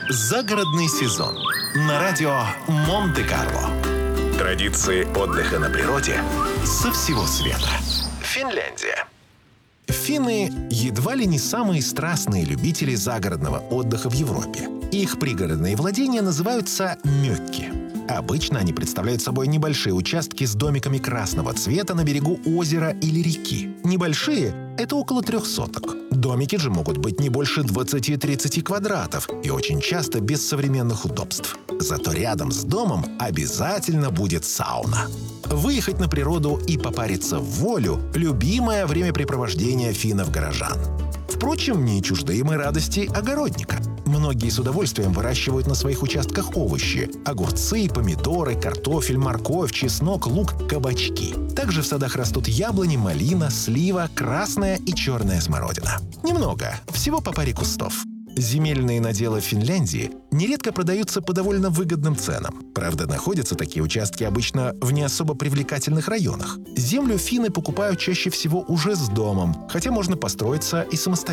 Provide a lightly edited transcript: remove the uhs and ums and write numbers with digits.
Загородный сезон на радио Монте-Карло. Традиции отдыха на природе со всего света. Финляндия. Финны едва ли не самые страстные любители загородного отдыха в Европе. Их пригородные владения называются мёкки. Обычно они представляют собой небольшие участки с домиками красного цвета на берегу озера или реки. Небольшие — это около 3 соток. Домики же могут быть не больше 20-30 квадратов и очень часто без современных удобств. Зато рядом с домом обязательно будет сауна. Выехать на природу и попариться в волю — любимое времяпрепровождение финнов-горожан. Впрочем, не чужды им и радости огородника. Многие с удовольствием выращивают на своих участках овощи – огурцы, помидоры, картофель, морковь, чеснок, лук, кабачки. Также в садах растут яблони, малина, слива, красная и черная смородина. Немного, всего по паре кустов. Земельные наделы в Финляндии нередко продаются по довольно выгодным ценам. Правда, находятся такие участки обычно в не особо привлекательных районах. Землю финны покупают чаще всего уже с домом, хотя можно построиться и самостоятельно.